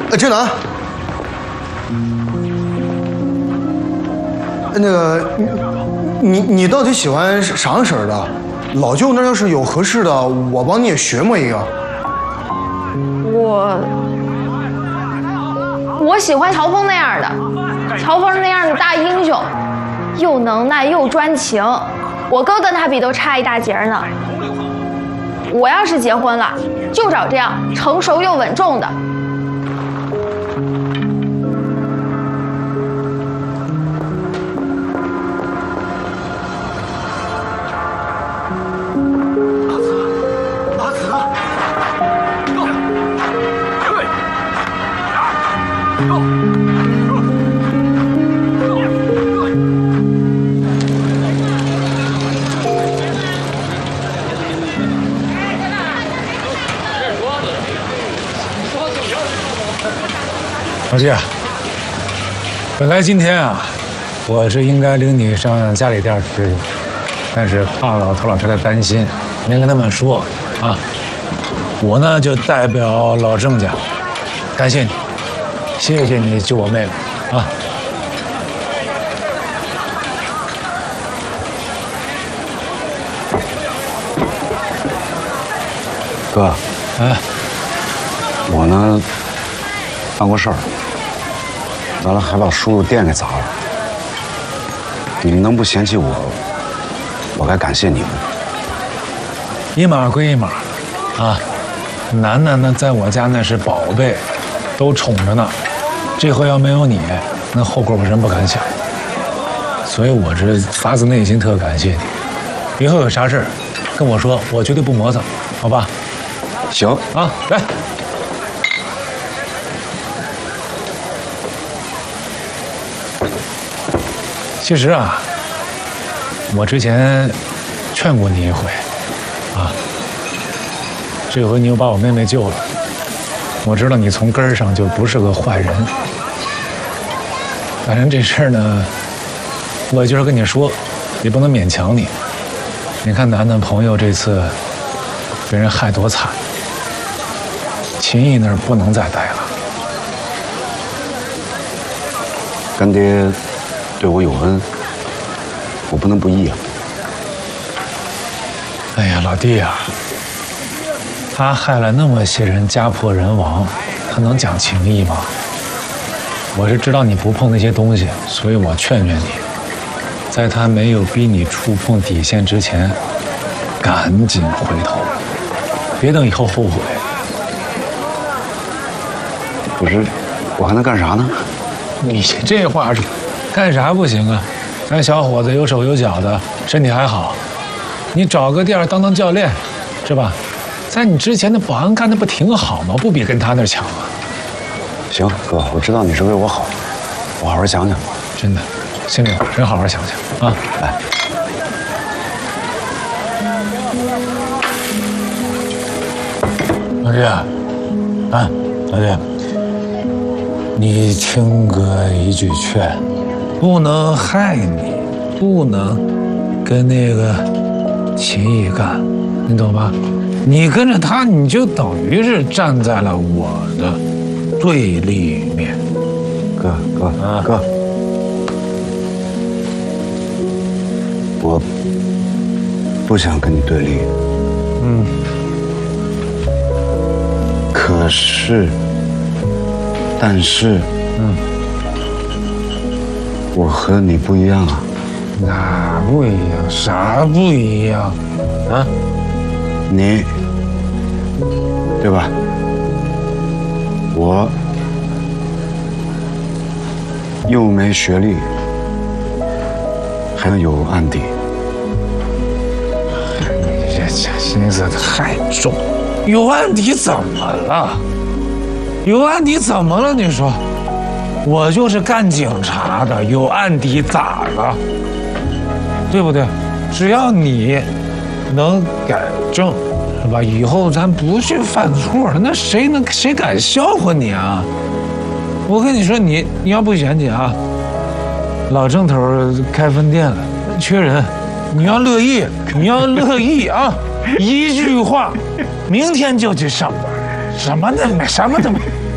正南，那个，你到底喜欢啥样式儿的？老舅那要是有合适的，我帮你也学摸一个。 我喜欢乔峰那样的，乔峰那样的大英雄，又能耐又专情。我哥跟他比都差一大截呢。我要是结婚了，就找这样成熟又稳重的。 老季，本来今天啊，我是应该领你上家里店吃去，但是怕老头老太太担心，没跟他们说啊。我呢就代表老郑家，感谢你，谢谢你救我妹妹啊。 哥，我呢办过事儿，完了还把叔叔店给砸了。你们能不嫌弃我，我该感谢你们。 一码归一码，啊，楠楠呢在我家那是宝贝，都宠着呢。这回要没有你，那后果我真不敢想。所以我这发自内心特感谢你。以后有啥事儿跟我说，我绝对不磨蹭，好吧？ 行啊，来。其实啊，我之前劝过你一回，啊，这回你又把我妹妹救了，我知道你从根儿上就不是个坏人。反正这事儿呢，我就是跟你说，也不能勉强你。你看楠楠朋友这次被人害多惨，秦毅那儿不能再待了。 干爹对我有恩，我不能不义啊。 哎呀，老弟呀，他害了那么些人，家破人亡，他能讲情义吗？我是知道你不碰那些东西，所以我劝劝你，在他没有逼你触碰底线之前，赶紧回头，别等以后后悔。 可是我还能干啥呢？ 你这话是干啥不行啊？咱小伙子有手有脚的，身体还好，你找个店当教练，是吧？在你之前的保安干的不挺好吗？不比跟他那儿强啊？ 行，哥，我知道你是为我好，我好好想想。 真的，心里话，真好好想想啊！来，老弟啊，老弟，你听哥一句劝，不能害你，不能跟那个秦毅干，你懂吧？你跟着他，你就等于是站在了我的对立面。 哥，我不想跟你对立。可是，但是，我和你不一样啊。 哪不一样？啥不一样？啊？ 你，对吧？我又没学历，还有案底。 你这心思太重。有案底怎么了？有案底怎么了？你说，我就是干警察的，有案底咋了？对不对？只要你能改正，是吧？以后咱不去犯错，那谁敢笑话你啊？我跟你说，你要不嫌弃啊，老郑头开分店了，缺人，你要乐意啊！一句话，明天就去上班，什么都没。